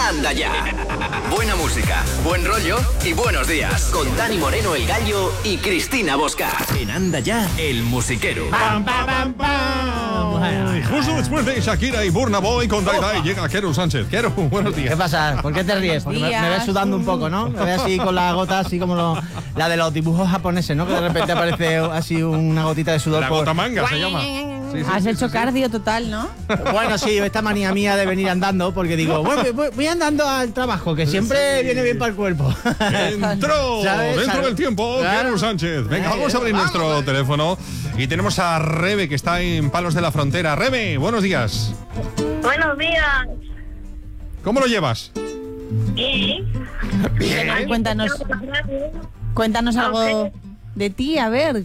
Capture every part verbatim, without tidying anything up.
Anda Ya. Buena música, buen rollo y buenos días. Con Dani Moreno, el Gallo, y Cristina Bosca. En Anda Ya, el musiquero. Pam, pam, pam, pam. Y justo después de Shakira y Burna Boy con Dai Dai llega Keru Sánchez. Keru, buenos días. ¿Qué pasa? ¿Por qué te ríes? Porque me, me ves sudando un poco, ¿no? Me ves así con la gota, así como lo, la de los dibujos japoneses, ¿no? Que de repente aparece así una gotita de sudor. La por... gota manga se llama. Sí, sí, Has sí, hecho sí, cardio sí. total, ¿no? Bueno, sí, esta manía mía de venir andando, porque digo, bueno, voy, voy andando al trabajo, que siempre sí. viene bien para el cuerpo. Entró ¿Sabes? dentro ¿Sabes? del tiempo, Claro. Keru Sánchez. Venga, Ay, vamos a abrir vamos, nuestro vamos. teléfono y tenemos a Rebe, que está en Palos de la Frontera. Rebe, buenos días. Buenos días. ¿Cómo lo llevas? Bien. Bien. Cuéntanos, cuéntanos algo de ti, a ver.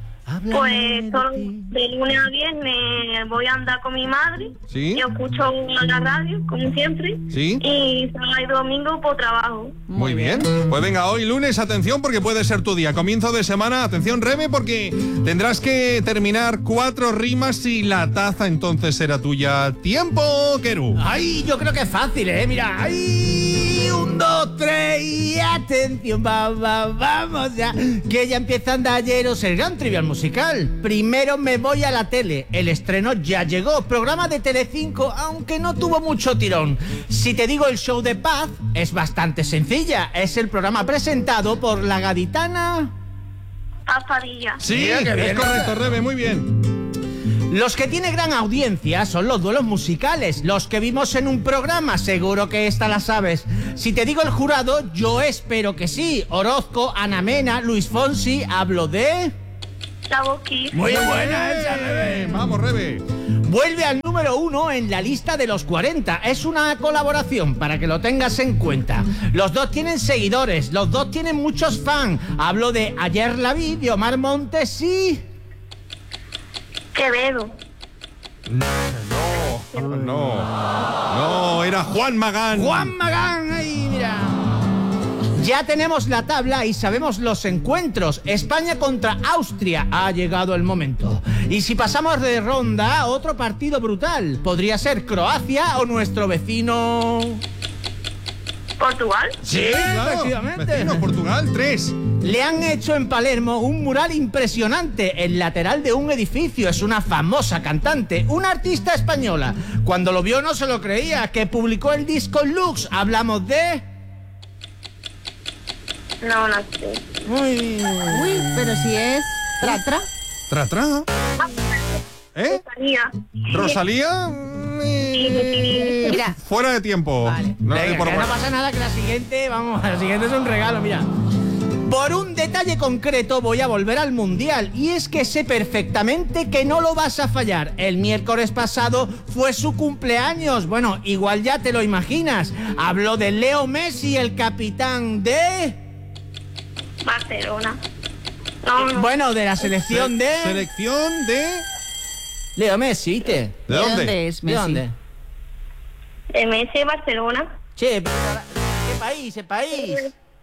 Pues todo de lunes a viernes voy a andar con mi madre. Sí. Yo escucho la radio, como siempre. Sí. Y sábado y domingo por trabajo. Muy bien. Pues venga, hoy lunes, atención, porque puede ser tu día. Comienzo de semana, atención, Rebe, porque tendrás que terminar cuatro rimas y la taza entonces será tuya. ¡Tiempo, Keru! Ay, yo creo que es fácil, ¿eh? Mira, ay, un, dos, tres y atención, va, va, vamos ya, que ya empieza Andalleros, el gran trivial musical. Primero me voy a la tele, el estreno ya llegó, programa de Telecinco, aunque no tuvo mucho tirón. Si te digo el show de Paz, es bastante sencilla, es el programa presentado por la gaditana... Aspadilla. Sí, Mira, qué bien. es correcto, Rebe, muy bien. Los que tienen gran audiencia son los duelos musicales, los que vimos en un programa, seguro que esta la sabes. Si te digo el jurado, yo espero que sí. Orozco, Ana Mena, Luis Fonsi, hablo de... La Boquí. Muy buena esa, Rebe. Vamos, Rebe. Vuelve al número uno en la lista de los cuarenta. Es una colaboración para que lo tengas en cuenta. Los dos tienen seguidores, los dos tienen muchos fans. Hablo de Ayer la vi, de Omar Montes y... Quevedo. No, no, no, era Juan Magán. Juan Magán, ahí, mira. Ya tenemos la tabla y sabemos los encuentros. España contra Austria, ha llegado el momento. Y si pasamos de ronda, otro partido brutal. Podría ser Croacia o nuestro vecino... ¿Portugal? Sí, Claro, efectivamente. vecino, Portugal, tres. Le han hecho en Palermo un mural impresionante, el lateral de un edificio. Es una famosa cantante, una artista española. Cuando lo vio no se lo creía, que publicó el disco Lux. Hablamos de... No, no sé. Uy, Uy, pero si es tra tra. Tra, tra. ¿Eh? Rosalía. ¿Rosalía? Eh, Mira. Fuera de tiempo. Vale. No, venga, por que no bueno. pasa nada, que la siguiente, vamos, la siguiente es un regalo, mira. Por un detalle concreto voy a volver al Mundial, y es que sé perfectamente que no lo vas a fallar. El miércoles pasado fue su cumpleaños. Bueno, igual ya te lo imaginas. Hablo de Leo Messi, el capitán de... Barcelona. No, no. Bueno, de la selección de... Selección de... Leo Messi, ¿viste? ¿De ¿De dónde? dónde es ¿De Messi? dónde? De Messi, Barcelona. Che, pero, ¿qué país? ¿Qué país?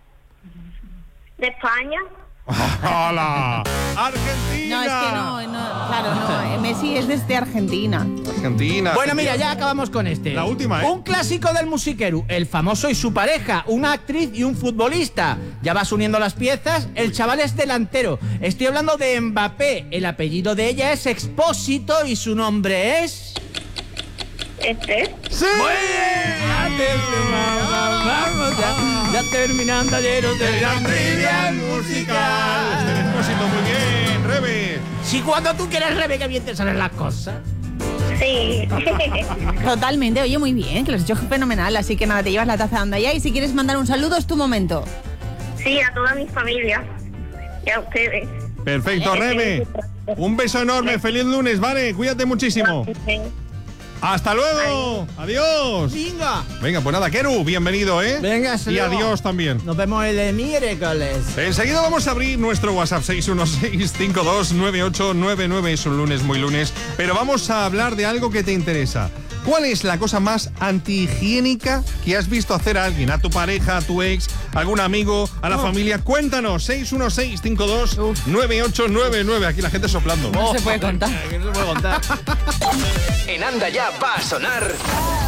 De España. ¡Hola! ¡Argentina! No, es que no, no, claro, no. Messi es desde Argentina. Argentina. Bueno, mira, ya acabamos con este. La última, ¿eh? Un clásico del musiquero, el famoso y su pareja, una actriz y un futbolista. Ya vas uniendo las piezas, el chaval es delantero. Estoy hablando de Mbappé, el apellido de ella es Expósito y su nombre es... Este. ¡Sí! Muy bien, atención, vamos, vamos, ya, ya terminando ayeros del gran trivial musical. Este Expósito, muy bien, Rebe. Si cuando tú quieres, Rebe, que bien te salen las cosas. Sí. Totalmente, oye, muy bien, que lo has hecho fenomenal. Así que nada, te llevas la taza de Anda Ya. Y si quieres mandar un saludo, es tu momento. Sí, a toda mi familia. Y a ustedes. Perfecto, Rebe. Un beso enorme, feliz lunes, ¿vale? Cuídate muchísimo. ¡Hasta luego! ¡Adiós! Venga. Venga, pues nada, Keru, bienvenido, ¿eh? Venga, hasta y luego. adiós también. Nos vemos el miércoles. Enseguida vamos a abrir nuestro WhatsApp seis uno seis, cinco dos nueve ocho nueve nueve. Es un lunes muy lunes, pero vamos a hablar de algo que te interesa. ¿Cuál es la cosa más antihigiénica que has visto hacer a alguien? ¿A tu pareja, a tu ex, a algún amigo, a la Oh. familia? Cuéntanos, seis uno seis, cinco dos nueve ocho nueve nueve. Aquí la gente soplando. No se puede contar. ¿Qué se puede contar? En Anda Ya va a sonar...